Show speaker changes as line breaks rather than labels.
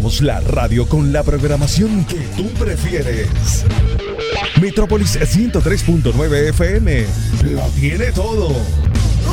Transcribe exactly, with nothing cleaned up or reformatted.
Somos la radio con la programación que tú prefieres. Metrópolis ciento tres punto nueve F M lo tiene todo.